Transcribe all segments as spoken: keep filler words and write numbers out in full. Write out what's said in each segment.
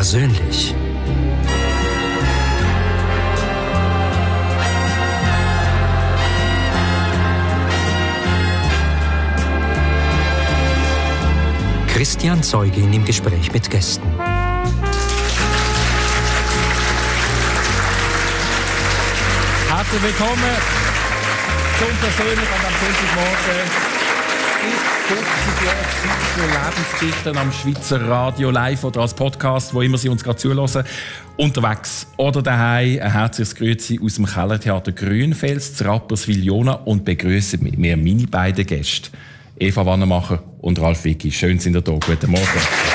Persönlich. Christian Zeugin im Gespräch mit Gästen. Herzlich willkommen zum Persönlich an diesem Sonntagmorgen. Seit fünfzig Jahren Lebensgeschichten am Schweizer Radio, live oder als Podcast, wo immer Sie uns gerade zuhören. Unterwegs oder daheim. Ein herzliches Grüezi aus dem Kellertheater Grünfels, zu Rapperswil-Jona, und begrüßen mit mir meine beiden Gäste, Eva Wannemacher und Ralf Wicki. Schön, sind ihr da. Guten Morgen.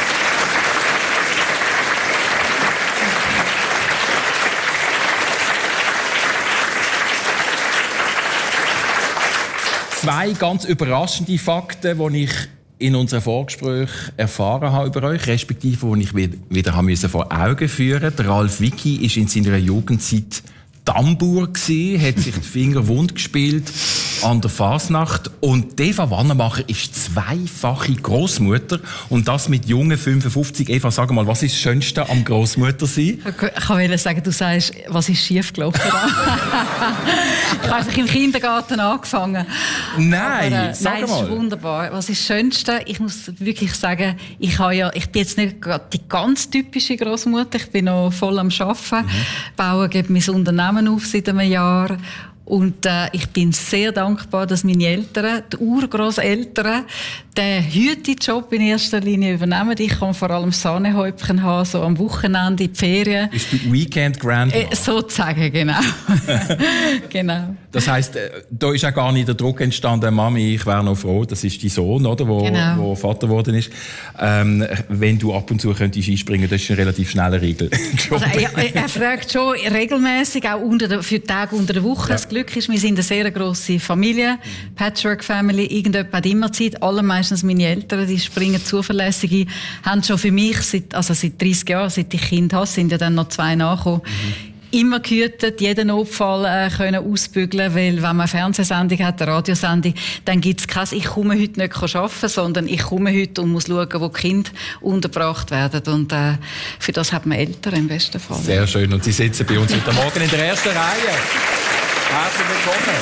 Zwei ganz überraschende Fakten, die ich in unserem Vorgespräch erfahren habe über euch, respektive die ich wieder haben müssen vor Augen führen. Der Ralf Wicki war in seiner Jugendzeit Tambour gsi, hat sich die Finger wund gespielt an der Fasnacht, und Eva Wannemacher ist zweifache Großmutter, und das mit jungen fünfundfünfzig. Eva, sag mal, was ist das Schönste am Großmutter sein? Ich wollte sagen, du sagst, was ist schief gelaufen? Ich habe einfach im Kindergarten angefangen. Nein, Aber, äh, sag nein, mal. das ist wunderbar. Was ist das Schönste? Ich muss wirklich sagen, ich, habe ja, ich bin jetzt nicht gerade die ganz typische Großmutter. Ich bin noch voll am Arbeiten. Mhm. Baue gebe mein Unternehmen auf seit einem Jahr. Und äh, ich bin sehr dankbar, dass meine Eltern, die Urgroßeltern, den Hütejob in erster Linie übernehmen. Ich kann vor allem Sahnehäubchen haben, so am Wochenende, in die Ferien. Bist du Weekend Grandma? Äh, sozusagen, genau. Genau. Das heisst, da ist auch gar nicht der Druck entstanden, Mami, ich wäre noch froh, das ist dein Sohn, oder, wo, genau. wo Vater geworden ist. Ähm, wenn du ab und zu könntest einspringen, das ist eine relativ schnelle Regel. Also, er, er fragt schon regelmäßig, auch unter der, für die Tage unter der Woche. Ja. Das Glück ist, wir sind eine sehr grosse Familie, mhm. Patchwork-Family. Irgendjemand hat immer Zeit. Allermeistens meine Eltern, die springen zuverlässig ein, haben schon für mich, seit, also seit dreissig Jahren, seit ich Kind habe, sind ja dann noch zwei nachgekommen, mhm. immer gehütet, jeden Notfall äh, können ausbügeln, weil wenn man eine Fernsehsendung hat, eine Radiosendung, dann gibt es kein, ich komme heute nicht arbeiten, sondern ich komme heute und muss schauen, wo die Kinder untergebracht werden. Und äh, für das hat man Eltern im besten Fall. Sehr schön. Und Sie sitzen bei uns heute Morgen in der ersten Reihe. Herzlich willkommen.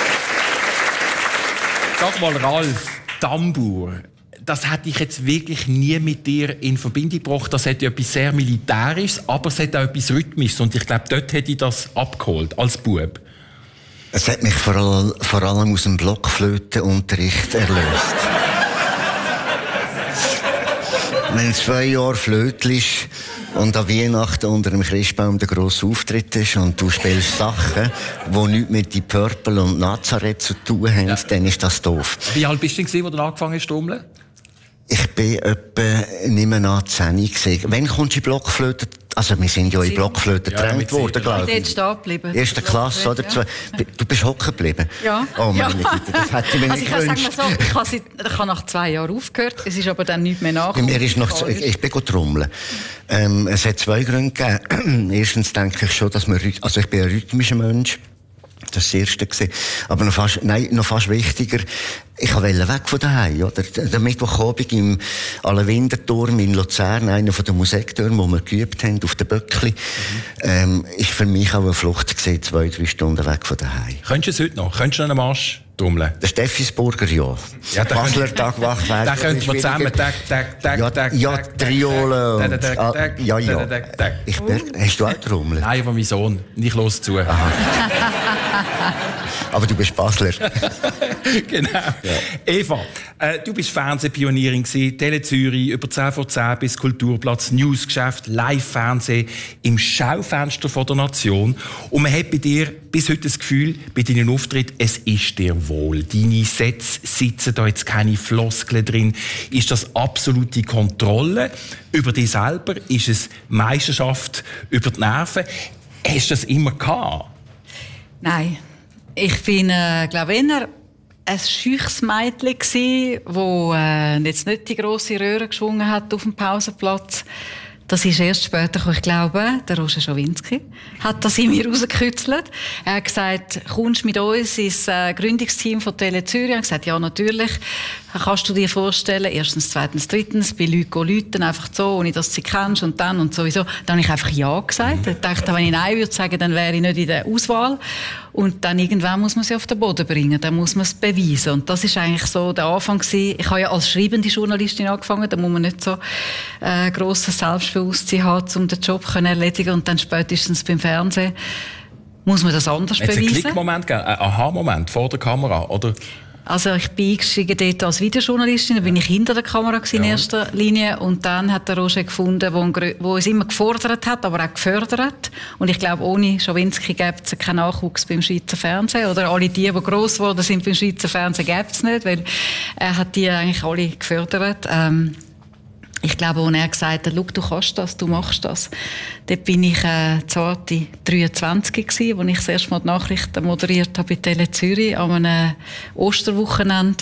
Sag mal, Ralf, Tambour. Das hätte ich jetzt wirklich nie mit dir in Verbindung gebracht. Das hat ja etwas sehr Militärisches, aber es hat auch etwas Rhythmisches. Und ich glaube, dort hätte ich das abgeholt, als Bub. Es hat mich vor, all, vor allem aus dem Blockflötenunterricht erlöst. Wenn zwei Jahre flötlisch und an Weihnachten unter dem Christbaum der grosse Auftritt ist und du spielst Sachen, die nichts mit die Purple und Nazareth zu tun haben, ja. Dann ist das doof. Wie alt bist du denn, als du angefangen hast zu trommeln? Ich bin etwa nicht mehr nach zehn gesehen. Wann kommst du in Blockflöte? Also, wir sind ja in Blockflöte getrennt ja, worden, glaube ich. Ich bin stehen geblieben. Erste Klasse, oder? Ja. Du bist hocken geblieben? Ja. Oh meine ja. Güte, das hätte ich mir also nicht ich gewünscht. Sagen wir so, ich habe, seit, ich habe nach zwei Jahren aufgehört, es ist aber dann nicht mehr nachgekommen. Mir ist noch, ich, ich bin trommeln. Ähm, es hat zwei Gründe gegeben. Erstens denke ich schon, dass man, also ich bin ein rhythmischer Mensch. Das war das Erste gewesen. Aber noch fast, nein, noch fast wichtiger. Ich wollte weg von daheim, oder? Der Mittwochabend im Allewinderturm in Luzern, einer von den Musiktürmen, wo wir geübt haben, auf den Böckli, mhm. ähm, ist für mich auch eine Flucht gewesen, zwei, drei Stunden weg von daheim. Könntest du es heute noch? Könntest du noch einen Marsch trommeln? Der Steffisburger, ja. Ja, der Basler Tag wach werden. Da könnten wir zusammen, tak, tak, tak, ja, tak, ja, Triole und, tak, ja, ja. Ich merke, hast du auch Trommel? Nein, aber mein Sohn. Ich höre zu. Aha. Aber du bist Basler. Genau. Ja. Eva, äh, du bist Fernsehpionierin gewesen, Tele Zürich, über zehn vor zehn bis Kulturplatz, Newsgeschäft, Live-Fernsehen im Schaufenster von der Nation. Und man hat bei dir bis heute das Gefühl, bei deinen Auftritten, es ist dir wohl. Deine Sätze sitzen da jetzt keine Floskeln drin. Ist das absolute Kontrolle über dich selber? Ist es Meisterschaft über die Nerven? Hast du das immer gehabt? Nein. Ich bin, äh, glaube ich, eher ein scheuches Mädchen gsi, wo äh, jetzt nicht die grosse Röhre geschwungen hat auf dem Pausenplatz. Das ist erst später gekommen. Ich glaube, der Roger Schawinski hat das in mir rausgekützelt. Er hat gesagt, kommst du mit uns ins äh, Gründungsteam von Tele Zürich? Ich habe gesagt, ja, natürlich. Kannst du dir vorstellen, erstens, zweitens, drittens, bei Leuten läuten, einfach so, ohne dass du sie kennst und dann und sowieso. Dann habe ich einfach Ja gesagt. Ich dachte, wenn ich Nein würde sagen, dann wäre ich nicht in der Auswahl. Und dann irgendwann muss man sie auf den Boden bringen, dann muss man es beweisen. Und das ist eigentlich so der Anfang gewesen. Ich habe ja als schreibende Journalistin angefangen, da muss man nicht so äh, grosses Selbstbewusstsein haben, um den Job zu erledigen. Und dann spätestens beim Fernsehen muss man das anders Hat's beweisen. Einen Klickmoment gegeben, ein Aha-Moment vor der Kamera, oder? Also ich bin eingestiegen dort als Videojournalistin, dann bin ich hinter der Kamera in ja. erster Linie und dann hat der Roger gefunden, wo, wo uns immer gefordert hat, aber auch gefördert. Und ich glaube, ohne Schawinski gäbe es keinen Nachwuchs beim Schweizer Fernsehen oder alle die, die gross geworden sind beim Schweizer Fernsehen, gäbe es nicht, weil er hat die eigentlich alle gefördert. Ähm, Ich glaube, als er gesagt hat, schau, du kannst das, du machst das. Dort bin ich äh, zarte dreiundzwanzig gewesen, als ich das erste Mal die Nachrichten moderiert habe bei Tele Zürich an einem Osterwochenende.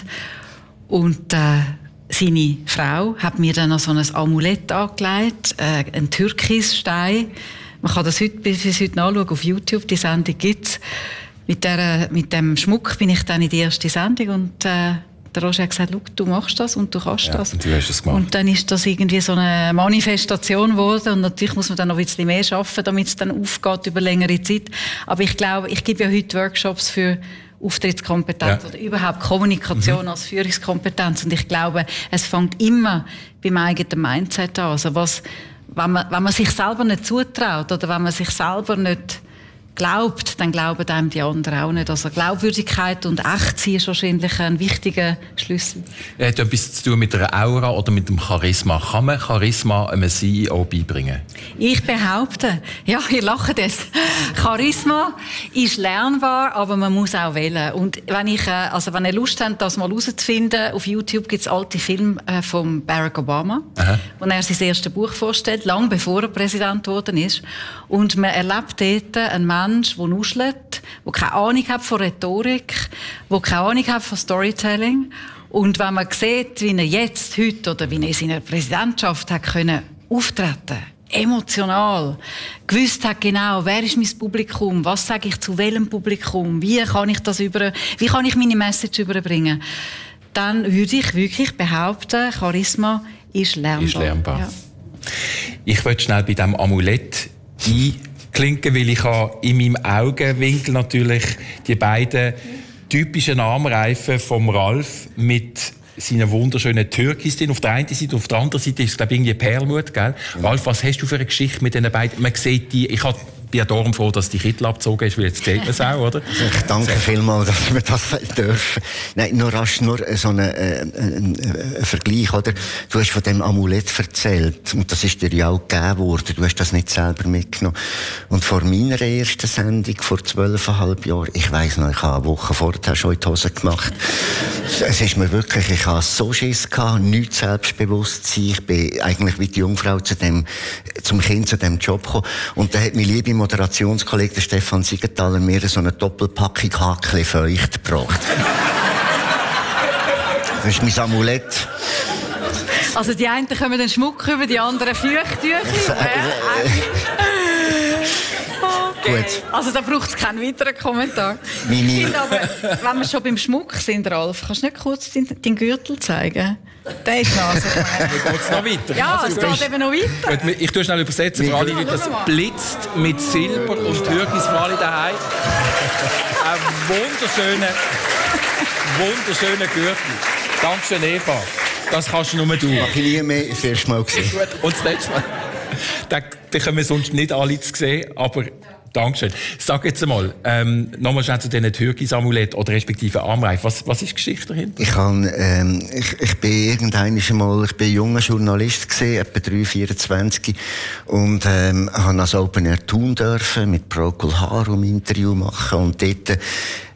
Und äh, seine Frau hat mir dann noch so ein Amulett angelegt, äh, einen Türkisstein. Man kann das heute, bis heute nachschauen auf YouTube, die Sendung gibt's. Mit, der, mit dem Schmuck bin ich dann in die erste Sendung und äh, der Roger hat gesagt, schau, du machst das und du kannst ja, das. Und du hast es gemacht. Und dann ist das irgendwie so eine Manifestation geworden und natürlich muss man dann noch ein bisschen mehr arbeiten, damit es dann aufgeht über längere Zeit. Aber ich glaube, ich gebe ja heute Workshops für Auftrittskompetenz ja. oder überhaupt Kommunikation mhm. als Führungskompetenz und ich glaube, es fängt immer beim eigenen Mindset an. Also was, wenn man, wenn man sich selber nicht zutraut oder wenn man sich selber nicht glaubt, dann glauben einem die anderen auch nicht. Also Glaubwürdigkeit und Echtsein ist wahrscheinlich ein wichtiger Schlüssel. Er hat etwas zu tun mit der Aura oder mit dem Charisma. Kann man Charisma einem C E O beibringen? Ich behaupte, ja, ihr lacht es. Charisma ist lernbar, aber man muss auch wählen. Und wenn ich, also wenn ihr Lust habt, das mal herauszufinden, auf YouTube gibt es alte Filme von Barack Obama, Aha. wo er sein erstes Buch vorstellt, lang bevor er Präsident geworden ist. Und man erlebt dort einen Mann, Mensch, der nuschelt, der keine Ahnung hat von Rhetorik, der keine Ahnung hat von Storytelling. Und wenn man sieht, wie er jetzt, heute oder wie er in seiner Präsidentschaft hat können auftreten, emotional, gewusst hat genau, wer ist mein Publikum, was sage ich zu welchem Publikum, wie kann ich das über, wie kann ich meine Message überbringen, dann würde ich wirklich behaupten, Charisma ist lernbar. Ist lernbar. Ja. Ich will schnell bei diesem Amulett ein klinken, weil ich habe in meinem Augenwinkel natürlich die beiden typischen Armreifen vom Ralf mit seiner wunderschönen Türkistin auf der einen Seite, auf der anderen Seite ist es, glaube ich, irgendwie Perlmut, gell? Ja. Ralf, was hast du für eine Geschichte mit diesen beiden? Man sieht die, ich habe bin ja darum froh, dass die Kittel abgezogen ist, weil jetzt sieht man es auch, oder? Also ich danke vielmals, dass wir das dürfen. Nein, nur rasch, nur so ein, äh, ein, ein Vergleich, oder? Du hast von dem Amulett erzählt, und das ist dir ja auch gegeben worden, du hast das nicht selber mitgenommen. Und vor meiner ersten Sendung, vor zwölfeinhalb Jahren, ich weiss noch, ich habe eine Woche vorher schon in die Hose gemacht. Es ist mir wirklich, ich habe so Schiss gehabt, nichts Selbstbewusstsein. Ich bin eigentlich wie die Jungfrau zu dem, zum Kind zu dem Job gekommen. Und da hat mein lieber Moderationskollege, der Stefan Siegenthaler, mir so eine Doppelpackung Hakli feucht gebracht. Das ist mein Amulett. Also die einen kommen den Schmuck über, die anderen Feuchttücher. Okay. Gut. Also da braucht es keinen weiteren Kommentar. Meine... Ich finde aber, wenn wir schon beim Schmuck sind, Ralf, kannst du nicht kurz deinen, deinen Gürtel zeigen? Der ist Nase. Wie geht es noch weiter? Ja, es geht eben noch weiter. Ich tue schnell übersetzen für alle Leute. Das blitzt mit Silber und Türkis für alle daheim. Ein wunderschöner, wunderschöner Gürtel. Dankeschön, Eva. Das kannst du nur du. Mach ich nie mehr, das erste Mal gesehen. Und das letzte Mal. Den, den können wir sonst nicht alle zu sehen, aber Dankeschön. Sag jetzt einmal, ähm, nochmal schnell zu diesen Türkis-Amulett oder respektive Armreif. Was, was ist die Geschichte dahinter? Ich, kann, ähm, ich, ich bin irgendwann einmal, ich bin junger Journalist gewesen, etwa drei, vierundzwanzig, und ähm, habe als Open Air tun dürfen, mit Procol Harum Interview machen, und dort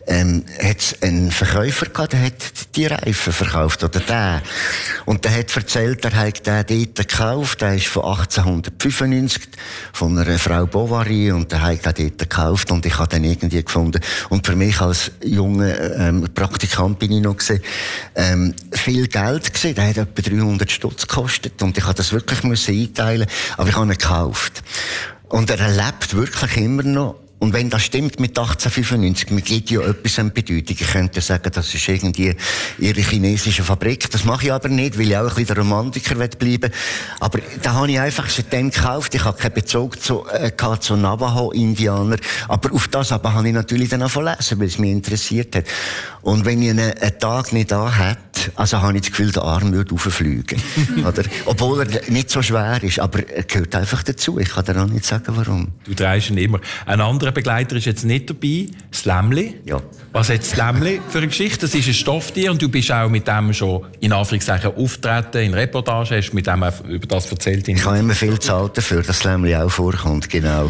ähm, hat es einen Verkäufer gehabt, der hat die Reifen verkauft, oder der. Und der hat erzählt, er hat den dort gekauft, der ist von achtzehnhundertfünfundneunzig, von einer Frau Bovary, und der hat den dort gekauft, und ich habe den irgendwie gefunden. Und für mich als junger ähm, Praktikant bin ich noch gesehen, ähm, viel Geld gesehen, der hat etwa dreihundert Stutz gekostet, und ich habe das wirklich müssen einteilen, aber ich habe ihn gekauft. Und er lebt wirklich immer noch. Und wenn das stimmt mit achtzehnhundertfünfundneunzig, mir gibt ja etwas an Bedeutung. Ich könnte sagen, das ist irgendwie ihre chinesische Fabrik. Das mache ich aber nicht, weil ich auch ein bisschen der Romantiker bleiben will. Aber da habe ich einfach seitdem gekauft. Ich habe keinen Bezug zu, äh, zu Navajo-Indianern. Aber auf das aber habe ich natürlich dann auch lesen, weil es mich interessiert hat. Und wenn ich einen, einen Tag nicht da hätte, also habe ich das Gefühl, der Arm würde rauffliegen. Oder? Obwohl er nicht so schwer ist, aber er gehört einfach dazu. Ich kann dir auch nicht sagen, warum. Du drehst ihn immer. Ein anderer Begleiter ist jetzt nicht dabei, das Lämmli. Ja. Was hat das Lämmli für eine Geschichte? Das ist ein Stofftier und du bist auch mit dem schon in Anführungszeichen auftreten, in Reportage, hast mit dem über das erzählt. Ich habe immer viel zahlt dafür, dass das Lämmli auch vorkommt, genau.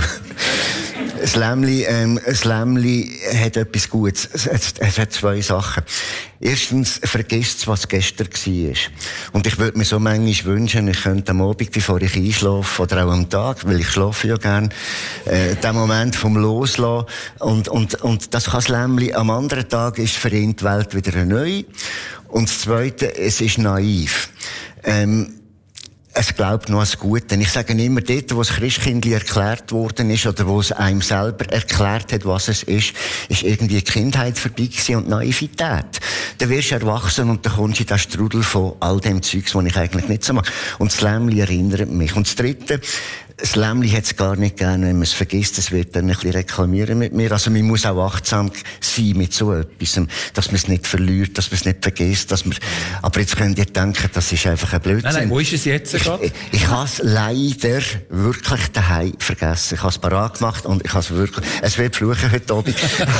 Das Lämmli, ähm, das Lämmli hat etwas Gutes. Es, es, es hat zwei Sachen. Erstens, vergisst es, was gestern war. Und ich würde mir so manchmal wünschen, ich könnte am Abend, bevor ich einschlafe, oder auch am Tag, weil ich schlafe ja gern, äh, den Moment vom Loslassen. Und, und, und das kann das Lämmli. Am anderen Tag ist für ihn die Welt wieder neu. Und das Zweite, es ist naiv. Ähm, Es glaubt noch an das Gute. Ich sage immer, dort, wo das Christkindli erklärt worden ist, oder wo es einem selber erklärt hat, was es ist, ist irgendwie die Kindheit vorbei gewesen und Naivität. Dann wirst du erwachsen und dann kommst du in den Strudel von all dem Zeugs, was ich eigentlich nicht so mache. Und das Lämmli erinnert mich. Und das Dritte, das Lämmli hat es gar nicht gerne, wenn man es vergisst, es wird dann ein bisschen reklamieren mit mir. Also man muss auch achtsam sein mit so etwas, dass man es nicht verliert, dass man es nicht vergisst, dass man, aber jetzt könnt ihr denken, das ist einfach ein Blödsinn. Nein, nein, wo ist es jetzt gerade? Ich, ich, ich habe es leider wirklich daheim vergessen. Ich habe es parat gemacht und ich habe es wirklich, es wird fluchen heute Abend.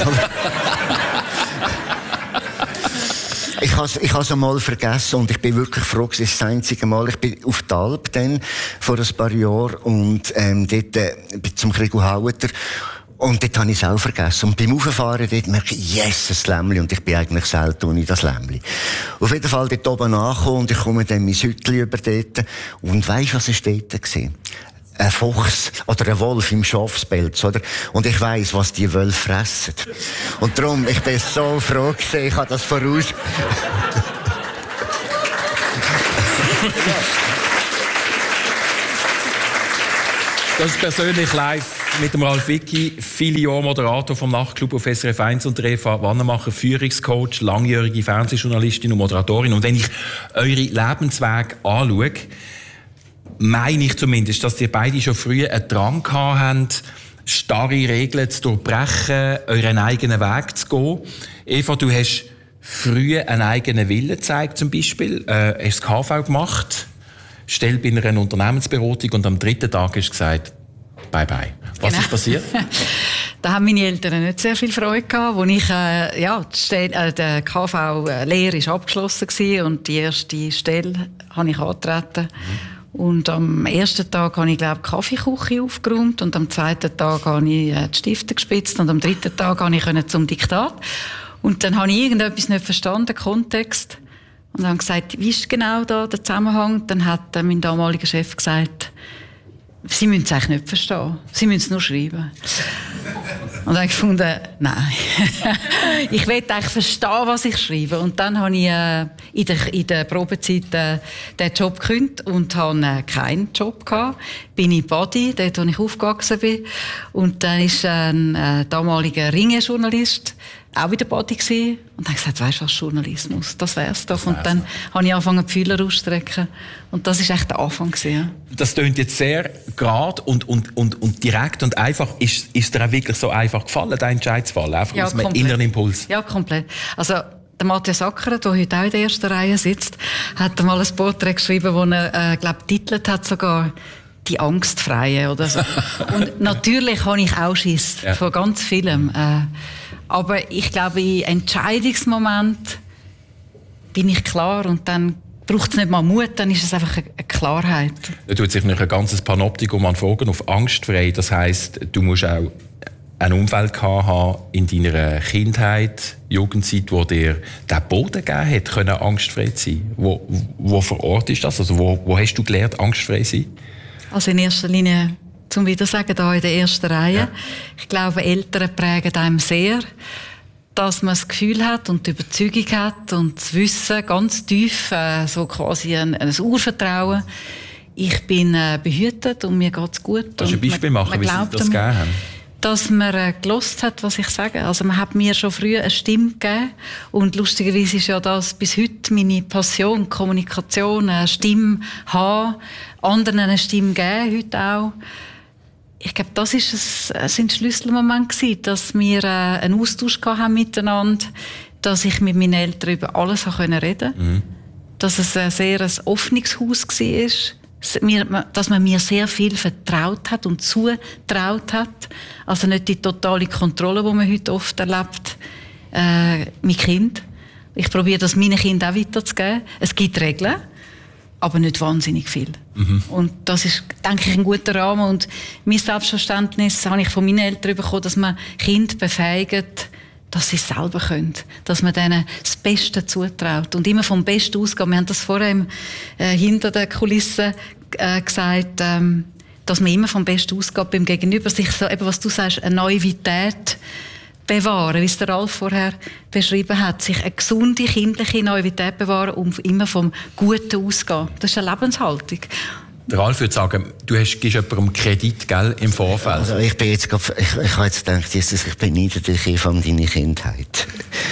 Ich habe es ich has einmal vergessen und ich bin wirklich froh, es ist das einzige Mal. Ich bin auf die Alp dann, vor ein paar Jahren, und ähm, dort äh, zum Kriegel-Haueter. Und dort habe ich es auch vergessen. Und beim Rauffahren dort merke ich, yes, ein Lämmli. Und ich bin eigentlich selten ohne das Lämmli. Auf jeden Fall dort oben angekommen und ich komme dann mein Hütchen über dort. Und weisst du, was ist dort gewesen? Ein Fuchs oder ein Wolf im Schafspelz, oder? Und ich weiss, was die Wölfe fressen. Und darum, ich bin so froh gewesen, ich habe das voraus. Das ist persönlich live mit dem Ralf Wicki, viele Jahre Moderator vom Nachtclub auf S R F eins und der Eva Wannemacher, Führungscoach, langjährige Fernsehjournalistin und Moderatorin. Und wenn ich eure Lebenswege anschaue, meine ich zumindest, dass ihr beide schon früh einen Drang gehabt habt, starre Regeln zu durchbrechen, euren eigenen Weg zu gehen. Eva, du hast früh einen eigenen Willen gezeigt, zum Beispiel. Äh, hast das K V gemacht, Stelle bei einer Unternehmensberatung, und am dritten Tag hast du gesagt, bye bye. Was genau. ist passiert? Da haben meine Eltern nicht sehr viel Freude gehabt, als ich, äh, ja, die Stelle, äh, der K V-Lehre ist abgeschlossen gewesen und die erste Stelle habe ich angetreten. Mhm. Und am ersten Tag habe ich, glaube ich, die Kaffeeküche aufgeräumt und am zweiten Tag habe ich äh, die Stifte gespitzt und am dritten Tag habe ich zum Diktat. Und dann habe ich irgendetwas nicht verstanden, Kontext. Und dann habe ich gesagt, wie ist genau da der Zusammenhang? Dann hat äh, mein damaliger Chef gesagt, Sie müssen es eigentlich nicht verstehen. Sie müssen es nur schreiben. Und dann habe ich gefunden, nein. Ich will eigentlich verstehen, was ich schreibe. Und dann habe ich äh, in, der, in der Probezeit äh, den Job gekündigt und habe äh, keinen Job gehabt. Bin in Badi, dort, wo ich aufgewachsen bin. Und dann ist ein äh, damaliger Ringe-Journalist auch wieder Body gewesen. Und dann gesagt, weisst du was, Journalismus, das wär's doch. Und dann habe ich angefangen, die Fühler auszustrecken. Und das ist echt der Anfang gewesen. Das klingt jetzt sehr gerade und, und, und, und direkt und einfach. Ist, ist dir auch wirklich so einfach gefallen, den Entscheid zu fallen? Einfach ja, aus einem inneren Impuls? Ja, komplett. Also, der Matthias Ackeret, der heute auch in der ersten Reihe sitzt, hat mal ein Porträt geschrieben, wo er, äh, glaube ich, titelt hat sogar «Die Angstfreie» oder so. Und natürlich habe ich auch Schiss ja. von ganz vielem. Äh, aber ich glaube, im Entscheidungsmoment bin ich klar und dann braucht es nicht mal Mut, dann ist es einfach eine Klarheit. Da tut sich nicht ein ganzes Panoptikum an Fragen auf angstfrei. Das heisst, du musst auch ein Umfeld gehabt in deiner Kindheit, Jugendzeit, wo dir den Boden gegeben hat, können angstfrei zu sein? Wo, wo vor Ort ist das? Also wo, wo hast du gelernt, angstfrei zu sein? Also in erster Linie, zum Wiedersagen, da in der ersten Reihe. Ja. Ich glaube, Eltern prägen einem sehr, dass man das Gefühl hat und die Überzeugung hat und das Wissen ganz tief, äh, so quasi ein, ein Urvertrauen. Ich bin äh, behütet und mir geht's gut. Kannst du ein Beispiel machen, man wie sie das gegeben haben? Dass man äh, gelost hat, was ich sage. Also man hat mir schon früh eine Stimme gegeben und lustigerweise ist ja das bis heute meine Passion, Kommunikation, eine Stimme haben, anderen eine Stimme geben, heute auch. Ich glaube, das ist ein, sind Schlüsselmomente gewesen, dass wir äh, einen Austausch haben miteinander, dass ich mit meinen Eltern über alles reden konnte, mhm. dass es ein sehr ein offenes Haus war, dass man mir sehr viel vertraut hat und zutraut hat. Also nicht die totale Kontrolle, die man heute oft erlebt, äh, mit Kind. Ich probiere das meinen Kindern auch weiterzugeben. Es gibt Regeln, aber nicht wahnsinnig viel. Mhm. Und das ist, denke ich, ein guter Rahmen. Und mein Selbstverständnis habe ich von meinen Eltern bekommen, dass man Kinder befähigt, dass sie es selber können. Dass man denen das Beste zutraut. Und immer vom Besten ausgehen. Wir haben das vorher im, äh, hinter den Kulissen äh, gesagt, ähm, dass man immer vom Besten ausgeht beim Gegenüber. Sich so, eben, was du sagst, eine Naivität bewahren, wie es der Ralf vorher beschrieben hat. Sich eine gesunde, kindliche Naivität bewahren und immer vom Guten ausgehen. Das ist eine Lebenshaltung. Der Ralf würde sagen, du hast, gibst jemandem Kredit, gell, im Vorfeld. Also ich bin jetzt, ich, ich habe jetzt gedacht, Jesus, ich beneide dich von deiner Kindheit.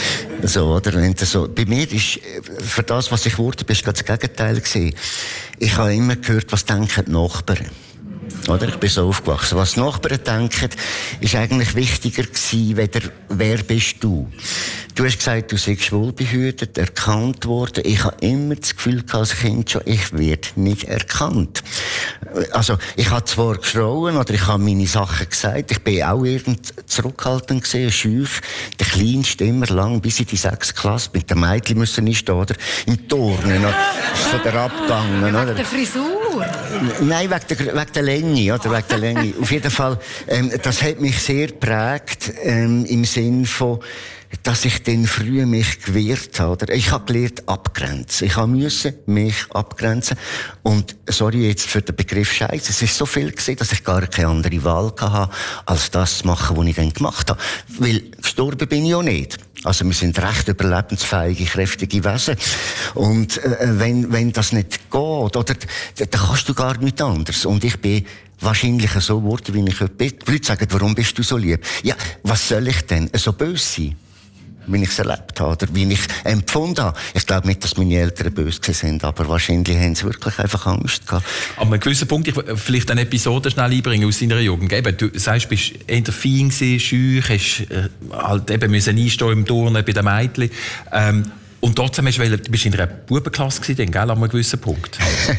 So, oder? Wenn das so, bei mir ist, für das, was ich wurde, bist gerade das Gegenteil gewesen. Ich habe immer gehört, was denken die Nachbarn. Oder? Ich bin so aufgewachsen. Was die Nachbarn denken, ist eigentlich wichtiger gewesen, weder, wer bist du? Du hast gesagt, du seist wohlbehütet, erkannt worden. Ich habe immer das Gefühl gehabt, als Kind schon, ich werde nicht erkannt. Also, ich habe zwar geschrauen, oder ich habe meine Sachen gesagt, ich bin auch irgend zurückhaltend gewesen, schüch, der Kleinste immer lang, bis in die sechste Klasse, mit den Mädchen müssen nicht stehen, oder? Im Turnen, oder? Ist so der abgegangen, ja, oder? Wegen der Frisur? Nein, wegen der, wegen der Länge, oder? Wegen der Länge. Auf jeden Fall, ähm, das hat mich sehr geprägt, ähm, im Sinn von, dass ich dann früh mich gewehrt habe. Oder? Ich habe gelernt, abgrenzen. Ich habe müssen mich abgrenzen. Und, sorry jetzt für den Begriff Scheiße, es ist so viel gewesen, dass ich gar keine andere Wahl hatte, als das zu machen, was ich dann gemacht habe. Weil, gestorben bin ich auch nicht. Also, wir sind recht überlebensfähige, kräftige Wesen. Und, äh, wenn, wenn das nicht geht, oder, dann kannst du gar nichts anderes. Und ich bin wahrscheinlich so geworden, wie ich heute bin. Die Leute sagen, warum bist du so lieb? Ja, was soll ich denn so böse sein? Wie ich es erlebt habe, oder wie ich empfunden habe. Ich glaube nicht, dass meine Eltern böse sind, aber wahrscheinlich haben sie wirklich einfach Angst gehabt. Aber einen gewissen Punkt, ich will vielleicht eine Episode schnell einbringen aus deiner Jugend. Eben, du sagst, du bist eher fein gewesen, schüch, hast äh, halt eben müssen einstehen im Turnen bei den Mädchen. Ähm, und trotzdem hast du, du bist in einer Bubenklasse gewesen, gell, an einem gewissen Punkt.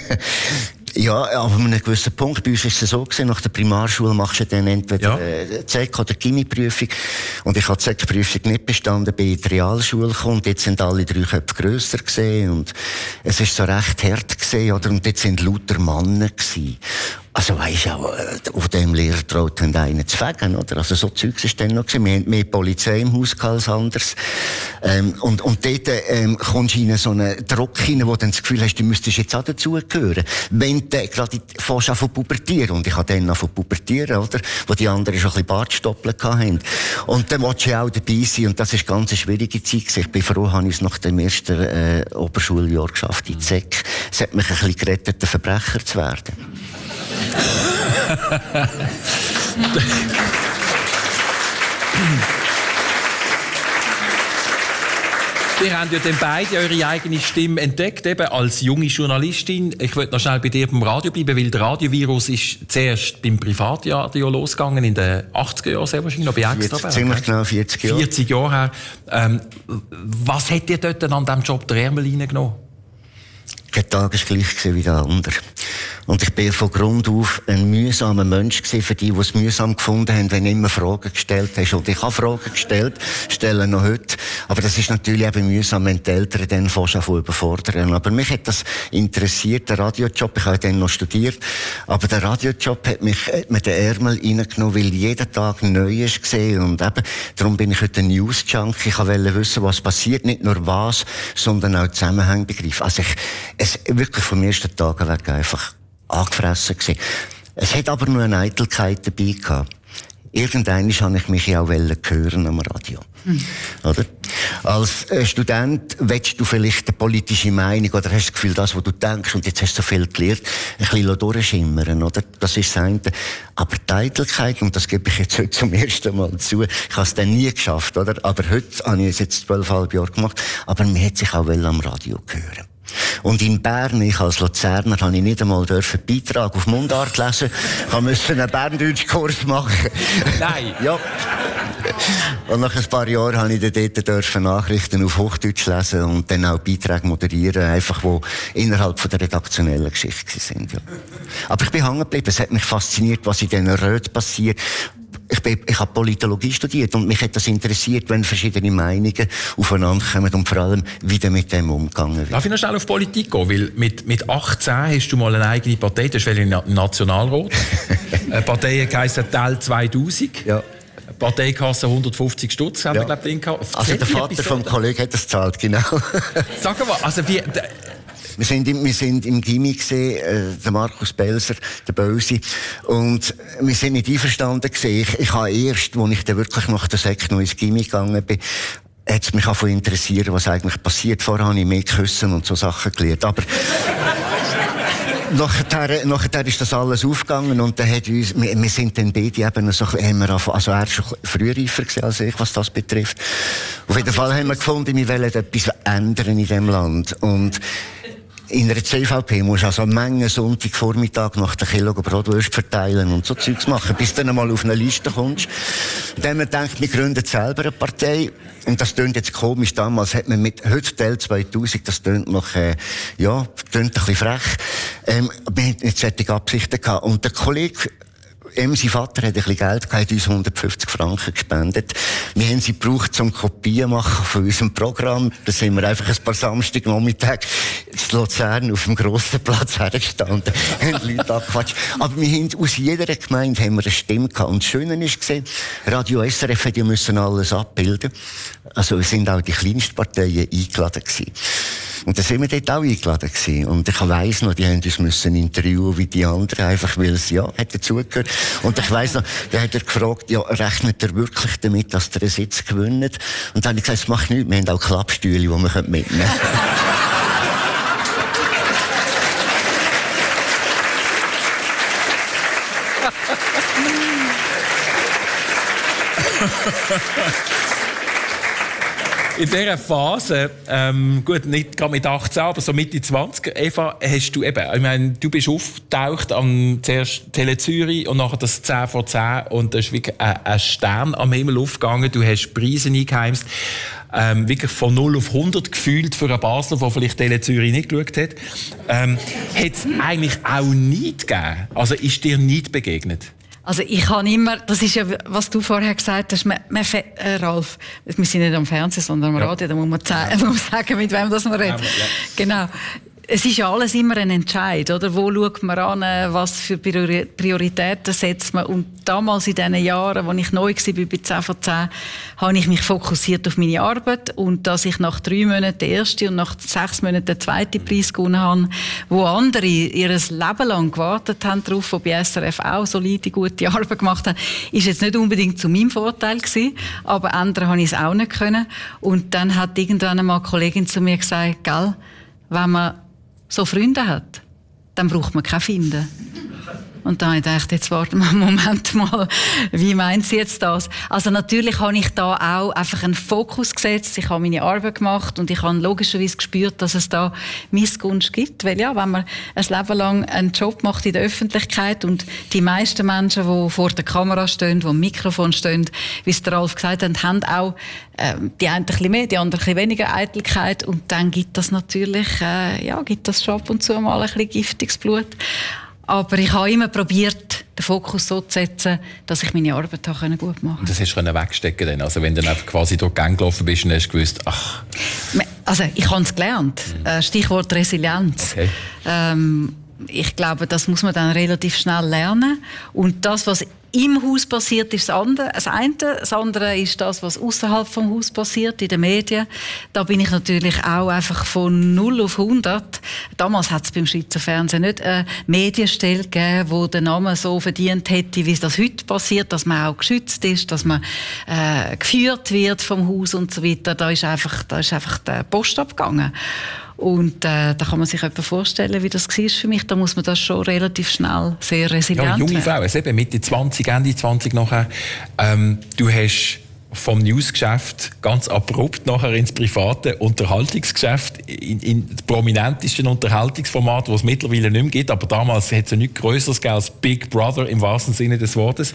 Ja, aber an einem gewissen Punkt. Bei uns war es so gewesen, nach der Primarschule machst du dann entweder ja. äh, Z E C oder Gimmi-Prüfung. Und ich habe die Z E C-Prüfung nicht bestanden, bin in die Realschule gekommen. Und jetzt sind alle drei Köpfe grösser gewesen. Und es ist so recht hart gewesen, oder? Und jetzt sind lauter Männer gewesen. Also weisst du auch, auf dem Lehrer traut haben einen zu fegen, oder? Also so Zeugs ist dann noch gewesen. Wir hatten mehr Polizei im Haus als anders. Ähm, und, und dort, ähm, kommst du in so einen Druck hinein, wo du dann das Gefühl hast, du müsstest jetzt auch dazugehören. Wenn du gerade fährst an zu pubertieren. Und ich habe dann an zu pubertieren, oder? Wo die anderen schon ein bisschen Bartstoppeln hatten. Und dann willst du auch dabei sein. Und das ist ganz eine schwierige Zeit gewesen. Ich bin froh, habe ich es nach dem ersten, äh, Oberschuljahr geschafft in Z E C. Es hat mich ein bisschen gerettet, ein Verbrecher zu werden. Ihr habt ja dann beide eure eigene Stimme entdeckt, eben als junge Journalistin. Ich wollte noch schnell bei dir beim Radio bleiben, weil der Radiovirus ist zuerst beim Privatradio losgegangen, in den achtziger Jahren sehr wahrscheinlich, noch bei Extraberg. Ziemlich genau vierzig Jahre. vierzig Jahre her. Ähm, was hat dir dort an diesem Job der Ärmel reingenommen? Der Tag war gleich wie der andere. Und ich bin von Grund auf ein mühsamer Mensch gewesen, für die, die es mühsam gefunden haben, wenn du immer Fragen gestellt hast. Und ich habe Fragen gestellt, stelle noch heute. Aber das ist natürlich eben mühsam, wenn die Eltern dann fast davon überfordern. Aber mich hat das interessiert, der Radiojob. Ich habe dann noch studiert. Aber der Radiojob hat mich hat mir den Ärmel reingenommen, weil jeden Tag Neues gesehen. Und eben, darum bin ich heute ein News-Junkie. Ich wollte wissen, was passiert. Nicht nur was, sondern auch Zusammenhänge begreifen. Also ich, es wirklich vom ersten Tag weg einfach angefressen gewesen. Es hat aber nur eine Eitelkeit dabei gehabt. Irgendwann wollte ich mich ja auch hören am Radio. Mhm. Oder? Als Student willst du vielleicht eine politische Meinung oder hast das Gefühl, das, was du denkst, und jetzt hast du so viel gelernt, ein bisschen durchschimmern, oder? Das ist das eine. Aber die Eitelkeit, und das gebe ich jetzt heute zum ersten Mal zu, ich habe es dann nie geschafft, oder? Aber heute habe ich es jetzt zwölfeinhalb Jahre gemacht, aber man hat sich auch am Radio hören. Und in Bern, ich als Luzerner, habe ich nicht einmal einen Beitrag auf Mundart lesen. Ich musste einen Berndeutsch-Kurs machen. Nein. Ja. Und nach ein paar Jahren habe ich dann dort dürfen Nachrichten auf Hochdeutsch lesen und dann auch Beiträge moderieren, einfach, die innerhalb von der redaktionellen Geschichte sind. Ja. Aber ich bin hängen geblieben. Es hat mich fasziniert, was in diesen Räten passiert. Ich, bin, ich habe Politologie studiert und mich hat das interessiert, wenn verschiedene Meinungen aufeinander kommen und vor allem, wie dann mit dem umgegangen wird. Darf ich noch schnell auf Politik gehen? Weil mit, mit achtzehn hast du mal eine eigene Partei, das ist im Nationalrat. Eine Partei heisst T E L zweitausend. Ja. Parteikasse hundertfünfzig Stutz, haben ja. wir, glaube ich, Also der Vater vom Kollegen hat das gezahlt, genau. Sag mal, also wie... Wir sind im, wir sind im Gimmi gesehen, äh, der Markus Belser, der Böse. Und wir sind nicht einverstanden gesehen. Ich, ich habe erst, als ich dann wirklich nach der Sek noch ins Gimmi gegangen bin, hat es mich auch interessiert, was eigentlich passiert. Vorher habe ich mehr Küssen und so Sachen gelernt. Aber nachher, nachher ist das alles aufgegangen und dann hat uns, wir, wir sind dann beide eben so, haben wir angefangen, also er war schon frühreifer als ich, was das betrifft. Auf jeden Fall haben wir gefunden, wir wollen etwas ändern in diesem Land. Und in einer C V P musst du also eine Menge Sonntagvormittag nach der Kilo Brotwurst verteilen und so Zeugs machen, bis du dann einmal auf eine Liste kommst. Und dann haben wir gedacht, wir gründen selber eine Partei. Und das tönt jetzt komisch. Damals hat man mit, heute T E L zweitausend, das tönt noch, äh, ja, tönt ein bisschen frech. Ähm, wir hatten nicht solche Absichten gehabt. Und der Kollege, Ähm, sein Vater hat ein bisschen Geld gehabt, hat uns hundertfünfzig Franken gespendet. Wir haben sie gebraucht zum Kopien machen von unserem Programm. Da sind wir einfach ein paar Samstagnachmittag in Luzern auf dem grossen Platz hergestanden, haben Leute angequatscht. Aber wir haben, aus jeder Gemeinde haben wir eine Stimme gehabt. Und das Schöne ist gesehen, Radio S R F hat ja müssen alles abbilden. Also es sind auch die kleinsten Parteien eingeladen gewesen. Und da sind wir dort auch eingeladen gewesen. Und ich weiss noch, die haben uns müssen interviewen wie die anderen, einfach weil es, ja, hat dazugehört. Und ich weiss noch, da hat er gefragt, ja, rechnet er wirklich damit, dass der einen Sitz gewinnt? Und dann habe ich gesagt, das macht nichts, wir haben auch Klappstühle, die wir mitnehmen können. In dieser Phase, ähm, gut, nicht gerade mit achtzehn, aber so Mitte zwanzig, Eva, hast du eben, ich meine, du bist aufgetaucht am zuerst Tele Zürich und nachher das zehn vor zehn und da ist wirklich ein, ein Stern am Himmel aufgegangen, du hast Preise eingeheimst, ähm, wirklich von null auf hundert gefühlt für einen Basler, der vielleicht Tele Zürich nicht geschaut hat. Ähm, hat es eigentlich auch nicht gegeben? Also ist dir nicht begegnet? Also ich habe immer, das ist ja, was du vorher gesagt hast, man, man, äh, Ralf, wir sind nicht am Fernsehen, sondern am Radio, ja. Da muss man, ja. man muss sagen, mit wem das man redet. Ja, ja. Genau. Es ist ja alles immer ein Entscheid, oder? Wo schaut man an, was für Prioritäten setzt man? Und damals in diesen Jahren, als ich neu war bei zehn vor zehn, habe ich mich fokussiert auf meine Arbeit. Und dass ich nach drei Monaten den ersten und nach sechs Monaten den zweiten Preis gewonnen habe, wo andere ihr Leben lang gewartet haben darauf, die bei S R F auch solide, gute Arbeit gemacht haben, ist jetzt nicht unbedingt zu meinem Vorteil gewesen, aber ändern habe ich es auch nicht können. Und dann hat irgendwann einmal eine Kollegin zu mir gesagt, gell, wenn man so Freunde hat, dann braucht man keine Finden. Und da habe ich gedacht, jetzt warten wir einen Moment mal, wie meint sie jetzt das? Also natürlich habe ich da auch einfach einen Fokus gesetzt, ich habe meine Arbeit gemacht und ich habe logischerweise gespürt, dass es da Missgunst gibt, weil ja, wenn man ein Leben lang einen Job macht in der Öffentlichkeit und die meisten Menschen, die vor der Kamera stehen, die am Mikrofon stehen, wie es der Ralf gesagt hat, haben auch äh, die einen ein bisschen mehr, die anderen ein bisschen weniger Eitelkeit und dann gibt das natürlich, äh, ja, gibt das schon ab und zu mal ein bisschen giftiges Blut. Aber ich habe immer probiert, den Fokus so zu setzen, dass ich meine Arbeit auch gut machen konnte. Das hast du wegstecken können? Also wenn du dann einfach quasi durch die Gang gelaufen bist und hast gewusst, ach... Also ich habe es gelernt. Mhm. Stichwort Resilienz. Okay. Ähm, ich glaube, das muss man dann relativ schnell lernen. Und das, was im Haus passiert, ist das andere. Das eine. Das andere ist das, was außerhalb vom Haus passiert, in den Medien. Da bin ich natürlich auch einfach von null auf hundert. Damals hat es beim Schweizer Fernsehen nicht eine Medienstelle gegeben, die den Namen so verdient hätte, wie es das heute passiert, dass man auch geschützt ist, dass man äh, geführt wird vom Haus und so weiter. Da ist einfach, da ist einfach der Post abgegangen. Und äh, da kann man sich etwa vorstellen, wie das war für mich. Da muss man das schon relativ schnell sehr resilient ja, junge Frau, also eben Mitte zwanzig, Ende zwanzig nachher. Ähm, du hast vom Newsgeschäft ganz abrupt nachher ins private Unterhaltungsgeschäft, in, in das prominenteste Unterhaltungsformat, das es mittlerweile nicht mehr gibt, aber damals hat es ja nichts Größeres gegeben als Big Brother im wahrsten Sinne des Wortes.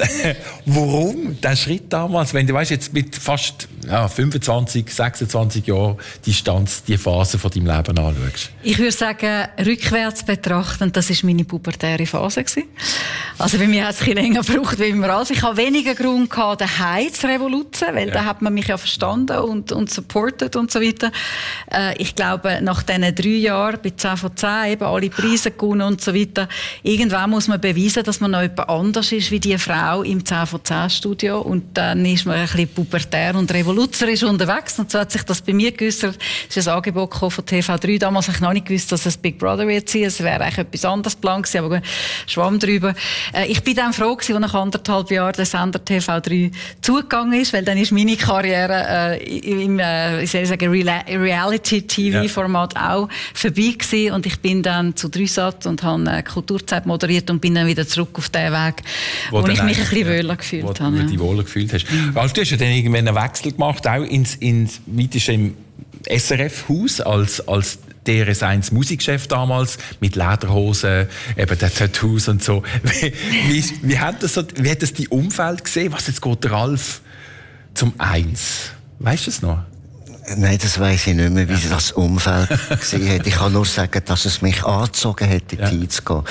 Warum der Schritt damals, wenn du weißt, jetzt mit fast ja, fünfundzwanzig, sechsundzwanzig Jahren Distanz die Phase von deinem Leben anschaust? Ich würde sagen, rückwärts betrachtend, das war meine pubertäre Phase gewesen. Also bei mir hat es ein bisschen länger gebraucht wie immer alles. Ich hatte weniger Grund gehabt, daheim zu revolutionieren, weil ja. da hat man mich ja verstanden und, und supportet und so weiter. Äh, ich glaube, nach diesen drei Jahren bei zehn von zehn, eben alle Preise gewonnen und so weiter, irgendwann muss man beweisen, dass man noch jemand anders ist wie die Frau im zehn von zehn Studio, und dann ist man ein bisschen pubertär und revolutionärisch unterwegs, und so hat sich das bei mir geäussert. Es ist ein Angebot von T V drei, damals habe ich noch nicht gewusst, dass es Big Brother wird sein, es wäre eigentlich etwas anderes geplant gewesen, aber gut, schwamm drüber. Äh, ich bin dann froh gewesen, als nach anderthalb Jahren der Sender T V drei zugegangen ist, weil dann ist meine Karriere äh, im äh, ich soll sagen, Reality-T V-Format ja. auch vorbei gewesen, und ich bin dann zu Dreisat und habe äh, Kulturzeit moderiert und bin dann wieder zurück auf den Weg, wo, wo ich mich ein bisschen wohler gefühlt wo habe. Wo du dich wohler gefühlt hast. Ralf, du hast ja dann irgendwann einen Wechsel gemacht, auch ins, ins weitest im S R F-Haus als, als D R S eins Musikchef damals, mit Lederhosen, eben der Tattoos und so. Wie, wie, wie, hat das so, wie hat das die Umfeld gesehen? Was, jetzt geht der Ralf zum Eins? Weißt du es noch? Nein, das weiss ich nicht mehr, wie ja. das Umfeld gesehen hat. Ich kann nur sagen, dass es mich angezogen hat, in die ja. zu gehen.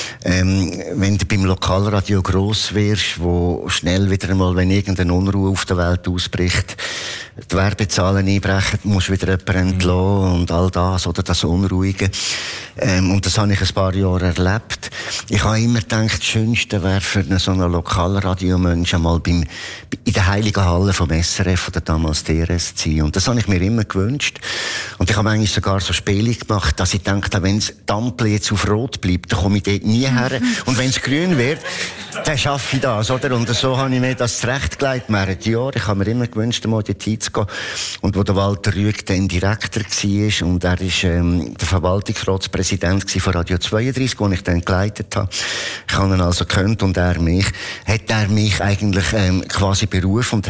Ähm, wenn du beim Lokalradio gross wirst, wo schnell wieder einmal, wenn irgendeine Unruhe auf der Welt ausbricht, die Werbezahlen einbrechen, musst du wieder jemanden entlassen mhm. und all das, oder das Unruhige. Ähm, und das habe ich ein paar Jahre erlebt. Ich habe immer gedacht, das Schönste wäre für einen so einen Lokalradiomensch einmal beim, in der Heiligen Halle vom S R F oder damals D R S zu sein. Und das habe ich mir immer gewünscht. Und ich habe eigentlich sogar so Spiele gemacht, dass ich dachte, wenn das Ampel jetzt auf Rot bleibt, dann komme ich dort nie her. Und wenn es grün wird, dann schaffe ich das, oder? Und so habe ich mir das zurechtgelegt, mehrere Jahre. Ich habe mir immer gewünscht, einmal dort hinzugehen. Und wo der Walter Rüegg dann Direktor war, und er war ähm, der Verwaltungsratspräsident von Radio zweiunddreißig, den ich dann geleitet habe. Ich habe ihn also gekannt und er mich. Hat er mich eigentlich ähm, quasi berufen und